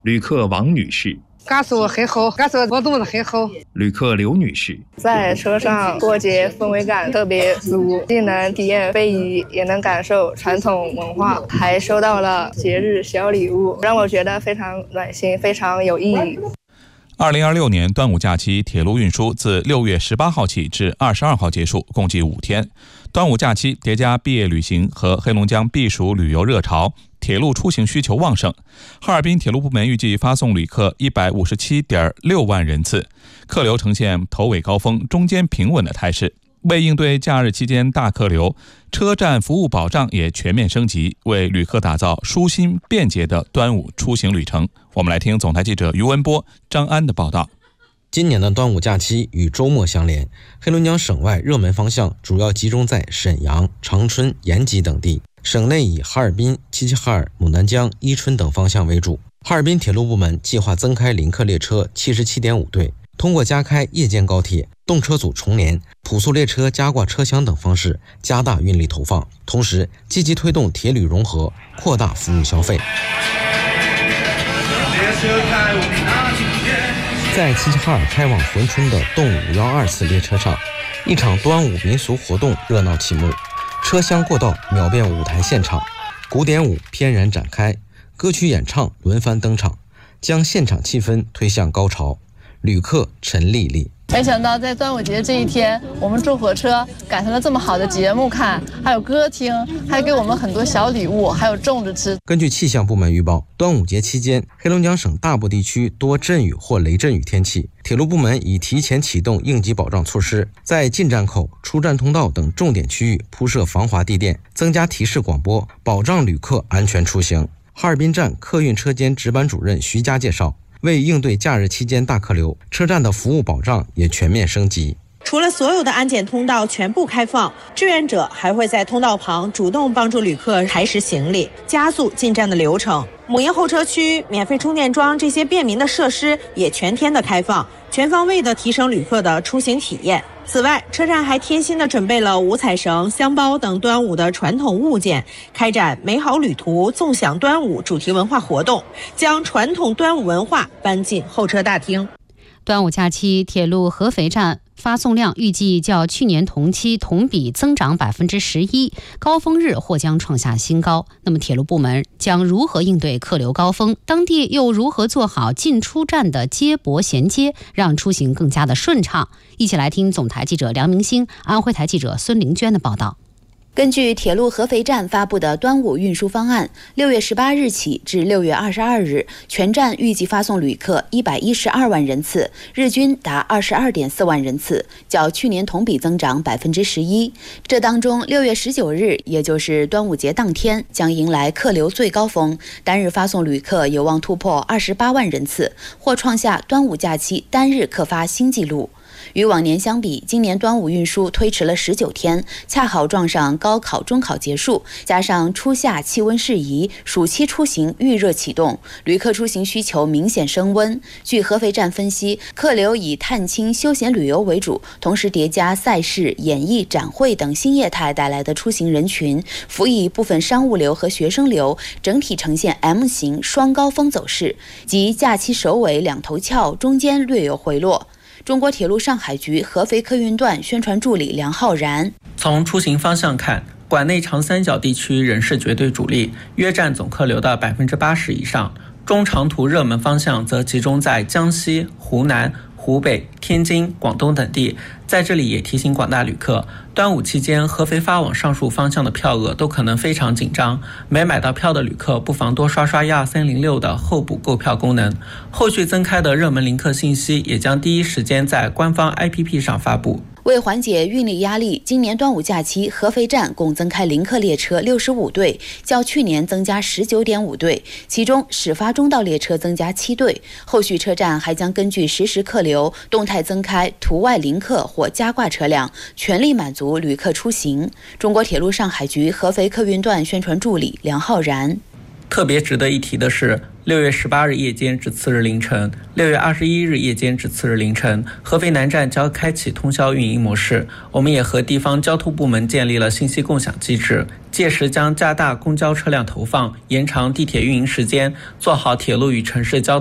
旅客王女士， 感受很好，感受活动很好。 旅客刘女士， 在车上过节氛围感特别足，既能体验非遗，也能感受传统文化，还收到了节日小礼物，让我觉得非常暖心，非常有意义。 2026年端午假期铁路运输自6月18号起至22号结束，共计5天。端午假期叠加毕业旅行和黑龙江避暑旅游热潮，铁路出行需求旺盛。哈尔滨铁路部门预计发送旅客157.6万人次，客流呈现头尾高峰、中间平稳的态势。为应对假日期间大客流，车站服务保障也全面升级，为旅客打造舒心便捷的端午出行旅程。我们来听总台记者于文波、张安的报道。 今年的端午假期与周末相连，黑龙江省外热门方向主要集中在沈阳、长春、延吉等地，省内以哈尔滨、齐齐哈尔、牡丹江、伊春等方向为主。哈尔滨铁路部门计划增开临客列车77.5对，通过加开夜间高铁、动车组重联、普速列车加挂车厢等方式加大运力投放，同时积极推动铁旅融合，扩大服务消费。在齐齐哈尔开往珲春的动物512次列车上，一场端午民俗活动热闹启幕，车厢过道秒变舞台现场，古典舞翩然展开，歌曲演唱轮番登场，将现场气氛推向高潮。旅客陈丽丽， 没想到在端午节这一天，我们坐火车赶上了这么好的节目看，还有歌听，还给我们很多小礼物，还有粽子吃。 根据气象部门预报，端午节期间，黑龙江省大部地区多阵雨或雷阵雨天气。铁路部门已提前启动应急保障措施，在进站口、出站通道等重点区域铺设防滑地垫，增加提示广播，保障旅客安全出行。哈尔滨站客运车间值班主任徐佳介绍，为应对假日期间大客流，车站的服务保障也全面升级。 除了所有的安检通道全部开放，志愿者还会在通道旁主动帮助旅客抬拾行李，加速进站的流程。母婴候车区、免费充电桩这些便民的设施也全天的开放，全方位的提升旅客的出行体验。此外，车站还贴心的准备了五彩绳、香包等端午的传统物件，开展美好旅途纵享端午主题文化活动，将传统端午文化搬进候车大厅。 端午假期铁路合肥站发送量预计较去年同期同比增长11%，高峰日或将创下新高。那么铁路部门将如何应对客流高峰？当地又如何做好进出站的接驳衔接，让出行更加的顺畅？一起来听总台记者梁明星、安徽台记者孙玲娟的报道。 根据铁路合肥站发布的端午运输方案，6月18日起至6月22日，全站预计发送旅客112万人次，日均达22.4万人次，较去年同比增长11%。这当中，6月19日，也就是端午节当天，将迎来客流最高峰，单日发送旅客有望突破28万人次，或创下端午假期单日客发新纪录。与往年相比，今年端午运输推迟了19天，恰好撞上高考、中考结束，加上初夏气温适宜，暑期出行预热启动，旅客出行需求明显升温。据合肥站分析，客流以探亲、休闲旅游为主，同时叠加赛事、演艺、展会等新业态带来的出行人群，辅以部分商务流和学生流，整体呈现 M 型双高峰走势，即假期首尾两头翘，中间略有回落。中国铁路上海局合肥客运段宣传助理梁浩然， 从出行方向看，管内长三角地区仍是绝对主力，约占总客流的80%以上。中长途热门方向则集中在江西、湖南、湖北、天津、广东等地。在这里也提醒广大旅客，端午期间合肥发往上述方向的票额都可能非常紧张，没买到票的旅客不妨多刷刷12306的候补购票功能。后续增开的热门临客信息也将第一时间在官方 APP 上发布。 为缓解运力压力，今年端午假期合肥站共增开临客列车65对，较去年增加19.5对，其中始发中道列车增加7对。后续车站还将根据实时客流动态增开途外临客或加挂车辆，全力满足旅客出行。中国铁路上海局合肥客运段宣传助理梁浩然。 特别值得一提的是， 6月18日夜间至次日凌晨，6月21日夜间至次日凌晨，合肥南站将开启通宵运营模式。我们也和地方交通部门建立了信息共享机制，届时将加大公交车辆投放，延长地铁运营时间，做好铁路与城市交通